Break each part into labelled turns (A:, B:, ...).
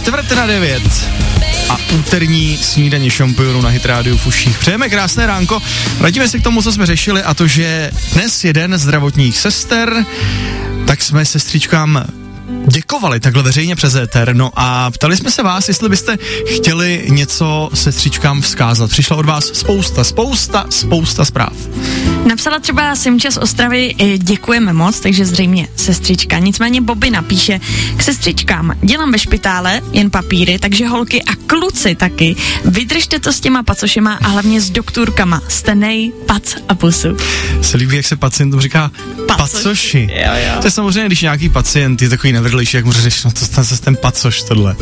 A: 8:45 a úterní snídaně šampionů na Hit Rádiu v uších. Přejeme krásné ránko, vrátíme se k tomu, co jsme řešili, a to, že dnes jeden zdravotních sester, tak jsme sestřičkám děkovali takhle veřejně přes éter, no a ptali jsme se vás, jestli byste chtěli něco sestřičkám vzkázat. Přišla od vás spousta zpráv.
B: Napsala třeba Simča z Ostravy, děkujeme moc, takže zřejmě sestřička. Nicméně Bobby napíše, k sestřičkám, dělám ve špitále, jen papíry, takže holky a kluci taky, vydržte to s těma pacošema a hlavně s doktorkama. Jste pac a pusu.
A: Se líbí, jak se pacientům říká pacoši.
B: Jo.
A: To je samozřejmě, když nějaký pacient je takový nevrlejší, jak mu řekneš, no to je ten pacoš tohle.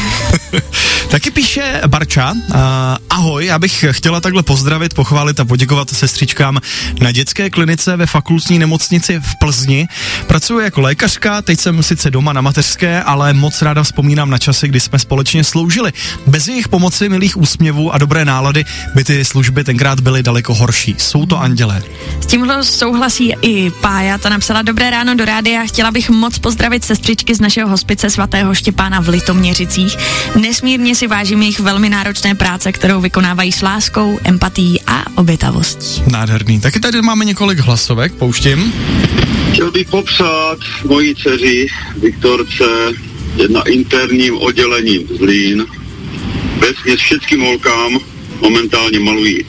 A: Taky píše Barča, ahoj, já bych chtěla takhle pozdravit, pochválit a poděkovat sestřičkám na dětské klinice ve fakultní nemocnici v Plzni. Pracuji jako lékařka, teď jsem sice doma na mateřské, ale moc ráda vzpomínám na časy, kdy jsme společně sloužili. Bez jejich pomoci, milých úsměvů a dobré nálady by ty služby tenkrát byly daleko horší. Jsou to andělé.
B: S tímhle souhlasí i Pája, ta napsala dobré ráno do rádia, chtěla bych moc pozdravit sestřičky z našeho hospice svatého Štěpána v Litoměřicích. Nesmírně si vážím jejich velmi náročné práce, kterou vykonávají s láskou, empatií a obětavostí.
A: Nádherný. Taky tady máme několik hlasovek, pouštím.
C: Chtěl bych popřát mojí dceři Viktorce na interním oddělení Zlín. Vesměs všetkým holkám momentálně malují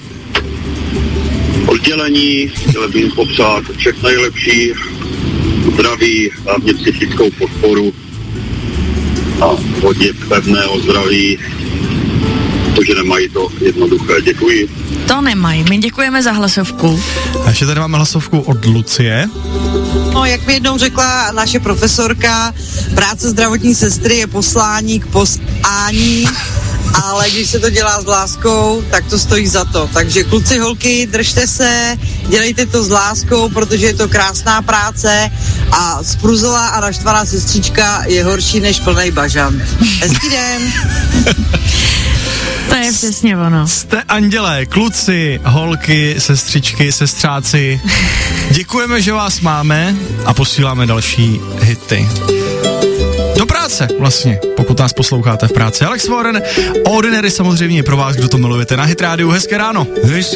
C: oddělení. Chtěl bych popřát všech nejlepší, zdraví, hlavně psychickou podporu a hodně pevného zdraví, protože nemají to jednoduché. Děkuji.
B: To nemají, my děkujeme za hlasovku.
A: A ještě tady máme hlasovku od Lucie.
D: No, jak mi jednou řekla naše profesorka, práce zdravotní sestry je poslání k poslání, ale když se to dělá s láskou, tak to stojí za to. Takže kluci, holky, držte se, dělejte to s láskou, protože je to krásná práce a spruzlá a naštvaná sestřička je horší než plnej bažant. Hezký den.
B: To je přesně ono.
A: Jste andělé, kluci, holky, sestřičky, sestřáci. Děkujeme, že vás máme a posíláme další hity. Do práce vlastně, pokud nás posloucháte v práci. Alex Warren, Ordinary samozřejmě pro vás, kdo to milujete na Hit Rádiu. Hezké ráno.